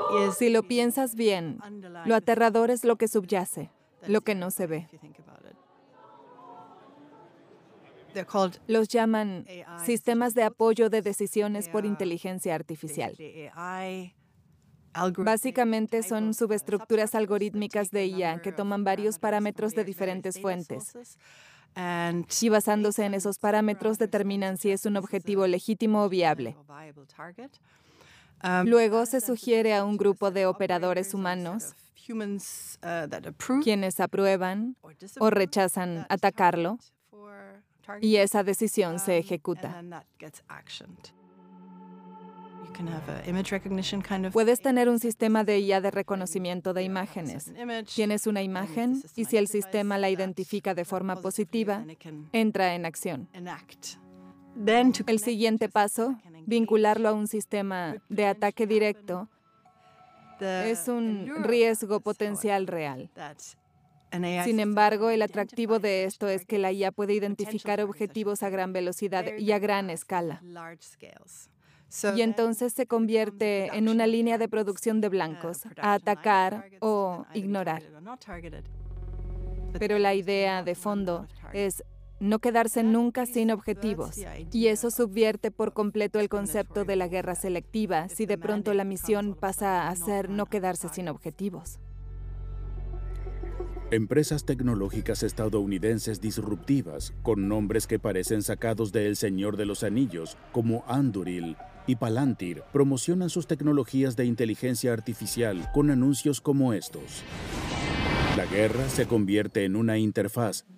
Si lo piensas bien, lo aterrador es lo que subyace, lo que no se ve. Los llaman sistemas de apoyo de decisiones por inteligencia artificial. Básicamente son subestructuras algorítmicas de IA que toman varios parámetros de diferentes fuentes y basándose en esos parámetros determinan si es un objetivo legítimo o viable. Luego se sugiere a un grupo de operadores humanos quienes aprueban o rechazan atacarlo y esa decisión se ejecuta. Puedes tener un sistema de IA de reconocimiento de imágenes. Tienes una imagen y si el sistema la identifica de forma positiva, entra en acción. El siguiente paso, vincularlo a un sistema de ataque directo, es un riesgo potencial real. Sin embargo, el atractivo de esto es que la IA puede identificar objetivos a gran velocidad y a gran escala. Y entonces se convierte en una línea de producción de blancos, a atacar o ignorar. Pero la idea de fondo es no quedarse nunca sin objetivos. Y eso subvierte por completo el concepto de la guerra selectiva si de pronto la misión pasa a ser no quedarse sin objetivos. Empresas tecnológicas estadounidenses disruptivas, con nombres que parecen sacados de El Señor de los Anillos, como Anduril y Palantir, promocionan sus tecnologías de inteligencia artificial con anuncios como estos. La guerra se convierte en una interfaz